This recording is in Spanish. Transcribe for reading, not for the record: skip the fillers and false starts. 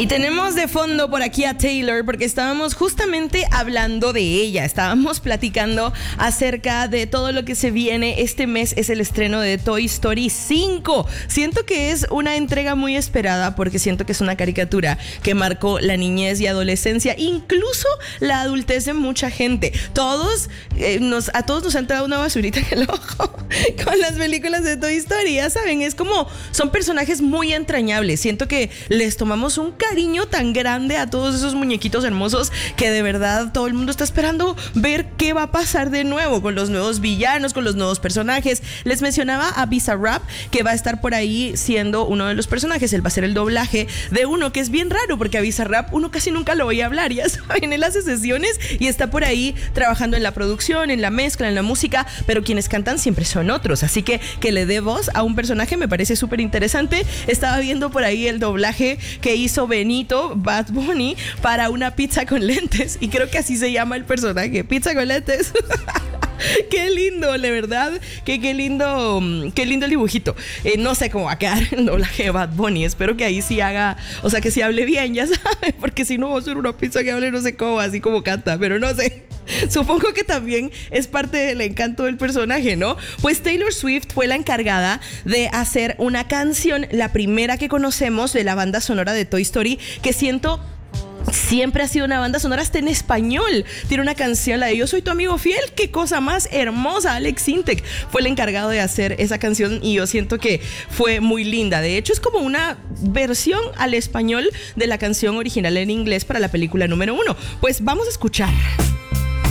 Y tenemos de fondo por aquí a Taylor porque estábamos justamente hablando de ella. Estábamos platicando acerca de todo lo que se viene. Este mes es el estreno de Toy Story 5. Siento que es una entrega muy esperada porque siento que es una caricatura que marcó la niñez y adolescencia, incluso la adultez de mucha gente. A todos nos ha entrado una basurita en el ojo con las películas de Toy Story. Ya saben, es como son personajes muy entrañables. Siento que les tomamos un cariño tan grande a todos esos muñequitos hermosos que de verdad todo el mundo está esperando ver qué va a pasar de nuevo con los nuevos villanos, con los nuevos personajes. Les mencionaba a Bizarrap, que va a estar por ahí siendo uno de los personajes. Él va a ser el doblaje de uno que es bien raro porque a Bizarrap uno casi nunca lo oye hablar, ya saben, él hace sesiones y está por ahí trabajando en la producción, en la mezcla, en la música, pero quienes cantan siempre son otros, así que le dé voz a un personaje me parece súper interesante. Estaba viendo por ahí el doblaje que hizo Benito, Bad Bunny, para una pizza con lentes, y creo que así se llama el personaje, pizza con lentes. Qué lindo, de verdad, qué lindo el dibujito. No sé cómo va a quedar el doblaje de Bad Bunny. Espero que ahí sí haga, o sea, que sí hable bien, ya sabes, porque si no va a ser una pizza que hable no sé cómo, así como canta, pero no sé. Supongo que también es parte del encanto del personaje, ¿no? Pues Taylor Swift fue la encargada de hacer una canción, la primera que conocemos de la banda sonora de Toy Story, que siento siempre ha sido una banda sonora hasta en español. Tiene una canción, la de Yo Soy Tu Amigo Fiel. Qué cosa más hermosa. Alex Sintek fue el encargado de hacer esa canción y yo siento que fue muy linda. De hecho, es como una versión al español de la canción original en inglés para la película número 1. Pues vamos a escuchar.